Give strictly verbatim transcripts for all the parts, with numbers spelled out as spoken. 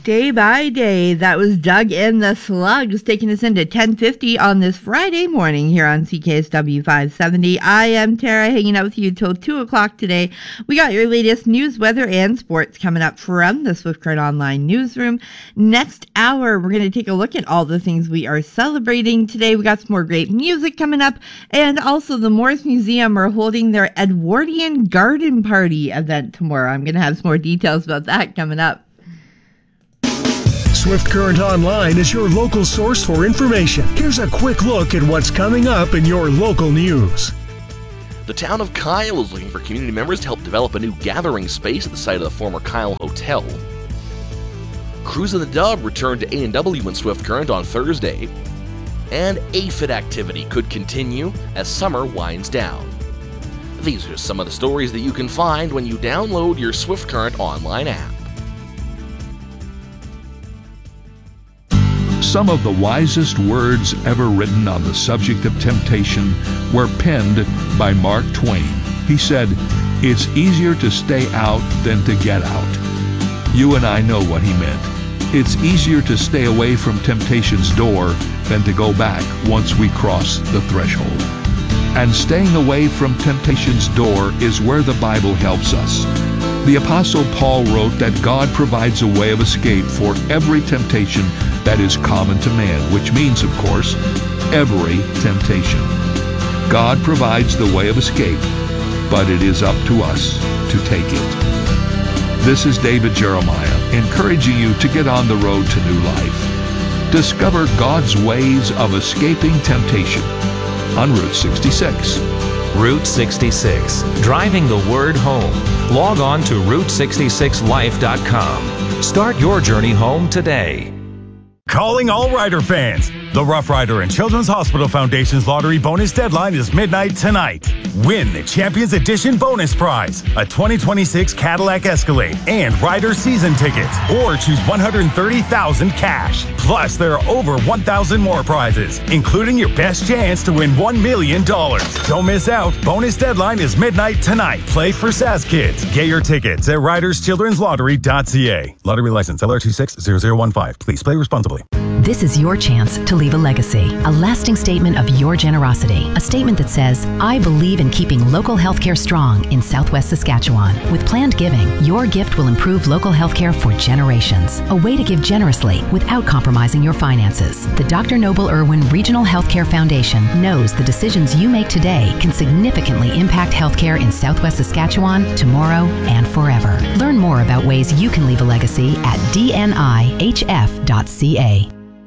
Day by Day. That was Doug and the Slugs taking us into ten fifty on this Friday morning here on C K S W five seventy. I am Tara, hanging out with you till two o'clock today. We got your latest news, weather, and sports coming up from the Swift Current Online newsroom. Next hour, we're going to take a look at all the things we are celebrating today. We got some more great music coming up, and also the Morris Museum are holding their Edwardian Garden Party event tomorrow. I'm going to have some more details about that coming up. Swift Current Online is your local source for information. Here's a quick look at what's coming up in your local news. The town of Kyle is looking for community members to help develop a new gathering space at the site of the former Kyle Hotel. Cruise of the Dove returned to A and W in Swift Current on Thursday. And aphid activity could continue as summer winds down. These are some of the stories that you can find when you download your Swift Current Online app. Some of the wisest words ever written on the subject of temptation were penned by Mark Twain. He said, "It's easier to stay out than to get out." You and I know what he meant. It's easier to stay away from temptation's door than to go back once we cross the threshold. And staying away from temptation's door is where the Bible helps us. The Apostle Paul wrote that God provides a way of escape for every temptation that is common to man, which means, of course, every temptation. God provides the way of escape, but it is up to us to take it. This is David Jeremiah, encouraging you to get on the road to new life. Discover God's ways of escaping temptation on Route sixty-six. Route sixty-six, driving the word home. Log on to route sixty-six life dot com. Start your journey home today. Calling all Rider fans. The Rough Rider and Children's Hospital Foundation's lottery bonus deadline is midnight tonight. Win the Champions Edition bonus prize, a twenty twenty-six Cadillac Escalade and Rider season tickets, or choose one hundred thirty thousand dollars cash. Plus, there are over one thousand more prizes, including your best chance to win one million dollars. Don't miss out. Bonus deadline is midnight tonight. Play for S A S Kids. Get your tickets at riders children's lottery dot c a. Lottery license L R two six zero zero one five. Please play responsibly. This is your chance to leave a legacy, a lasting statement of your generosity, a statement that says, I believe in keeping local healthcare strong in Southwest Saskatchewan. With planned giving, your gift will improve local healthcare for generations, a way to give generously without compromising your finances. The Doctor Noble Irwin Regional Healthcare Foundation knows the decisions you make today can significantly impact healthcare in Southwest Saskatchewan, tomorrow, and forever. Learn more about ways you can leave a legacy at d n i h f dot c a.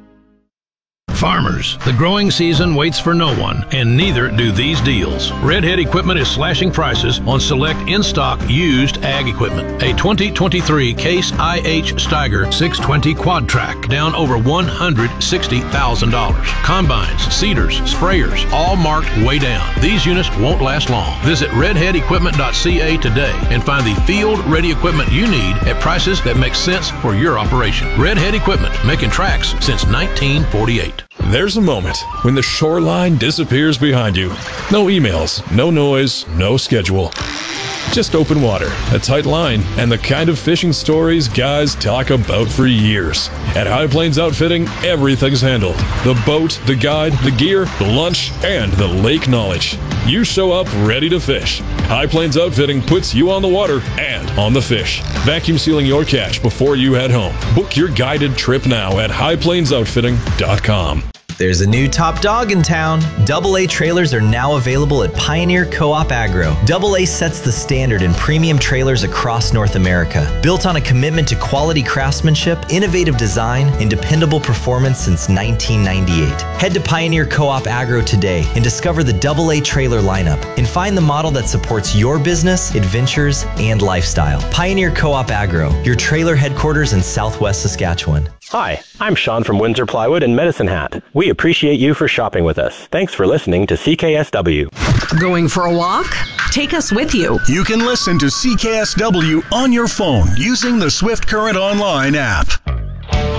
Farmers, the growing season waits for no one, and neither do these deals. Redhead Equipment is slashing prices on select in-stock used ag equipment. A twenty twenty-three Case I H Steiger six twenty Quad Track, down over one hundred sixty thousand dollars. Combines, seeders, sprayers, all marked way down. These units won't last long. Visit redhead equipment dot c a today and find the field-ready equipment you need at prices that make sense for your operation. Redhead Equipment, making tracks since nineteen forty-eight. There's a moment when the shoreline disappears behind you. No emails, no noise, no schedule. Just open water, a tight line, and the kind of fishing stories guys talk about for years. At High Plains Outfitting, everything's handled. The boat, the guide, the gear, the lunch, and the lake knowledge. You show up ready to fish. High Plains Outfitting puts you on the water and on the fish. Vacuum sealing your cache before you head home. Book your guided trip now at high plains outfitting dot com. There's a new top dog in town. double A trailers are now available at Pioneer Co-op Agro. double A sets the standard in premium trailers across North America. Built on a commitment to quality craftsmanship, innovative design, and dependable performance since nineteen ninety-eight. Head to Pioneer Co-op Agro today and discover the double A trailer lineup and find the model that supports your business, adventures, and lifestyle. Pioneer Co-op Agro, your trailer headquarters in Southwest Saskatchewan. Hi, I'm Sean from Windsor Plywood and Medicine Hat. We appreciate you for shopping with us. Thanks for listening to C K S W. Going for a walk? Take us with you. You can listen to C K S W on your phone using the Swift Current Online app.